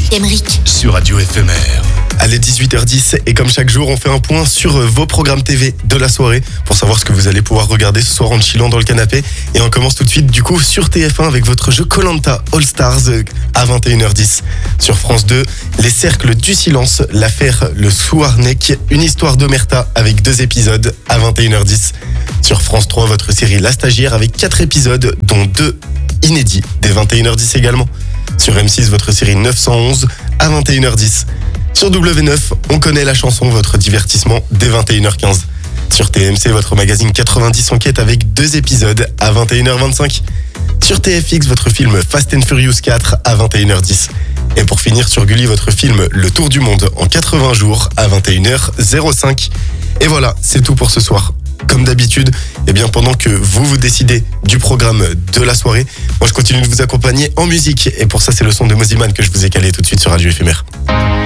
Emeric. Sur Radio Éphémère. Allez, 18h10, et comme chaque jour, on fait un point sur vos programmes TV de la soirée pour savoir ce que vous allez pouvoir regarder ce soir en chillant dans le canapé. Et on commence tout de suite du coup sur TF1 avec votre jeu Koh-Lanta All Stars à 21h10. Sur France 2, Les Cercles du Silence, l'affaire Le Souarnec, une histoire d'Omerta avec 2 épisodes à 21h10. Sur France 3, votre série La Stagiaire avec 4 épisodes, dont 2 inédits, dès 21h10 également. Sur M6, votre série 911 à 21h10. Sur W9, on connaît la chanson, votre divertissement dès 21h15. Sur TMC, votre magazine 90 enquête avec 2 épisodes à 21h25. Sur TFX, votre film Fast and Furious 4 à 21h10. Et pour finir, sur Gulli, votre film Le Tour du Monde en 80 jours à 21h05. Et voilà, c'est tout pour ce soir. Comme d'habitude, pendant que vous décidez du programme de la soirée, moi je continue de vous accompagner en musique. Et pour ça, c'est le son de Moziman que je vous ai calé tout de suite sur Radio Éphémère.